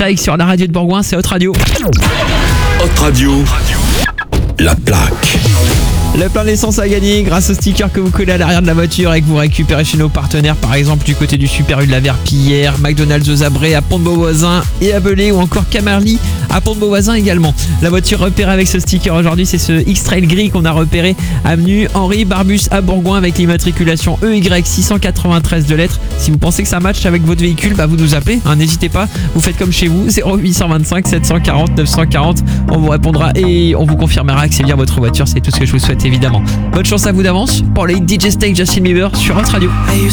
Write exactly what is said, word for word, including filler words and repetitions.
direct sur la radio de Bourgoin, c'est Hot Radio. Hot Radio, la plaque. Le plein d'essence à gagner grâce au sticker que vous collez à l'arrière de la voiture et que vous récupérez chez nos partenaires, par exemple du côté du Super U de la Verpillière, McDonald's aux Abrets à Pont-de-Beauvoisin et à Belay, ou encore Camarly à Pont-de-Beauvoisin également. La voiture repérée avec ce sticker aujourd'hui, c'est ce X-Trail gris qu'on a repéré avenue Henri Barbus à Bourgoin avec l'immatriculation E Y six cent quatre-vingt-treize de lettres. Si vous pensez que ça matche avec votre véhicule, bah vous nous appelez, hein, n'hésitez pas, vous faites comme chez vous, zéro huit cent vingt-cinq sept cent quarante neuf cent quarante, on vous répondra et on vous confirmera que c'est bien votre voiture, c'est tout ce que je vous souhaite évidemment. Bonne chance à vous d'avance pour les D J Snake Justin Bieber sur Hot Radio. I